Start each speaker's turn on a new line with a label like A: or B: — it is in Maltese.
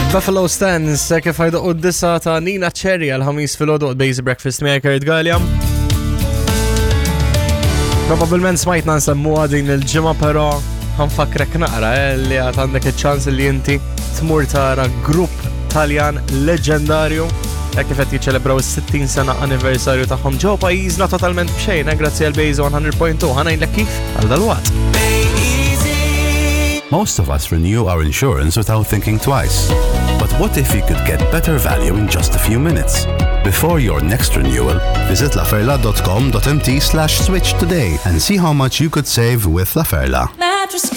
A: Buffalo Stance kif ħajdu d-disa ta' Nina Cherry għal-ħamis fil-ħodu Basic Breakfast Maker Gallia. Probabilment smajtna nsemmuha din il-ġimgħa, però ħanfakrek naqra li għad għandek iċ-ċans li inti tmur tara grupp Taljan leġendarju kif qed jiċċelebraw is-60 sena anniversarju tagħhom ġew pajjiżna totalment b'xejn grazzi għal Base 100.2 ħanajlek kif għal dalwaqt.
B: Most of us renew our insurance without thinking twice. But what if you could get better value in just a few minutes? Before your next renewal, visit laferla.com.mt/switch today and see how much you could save with Laferla.
C: Mattress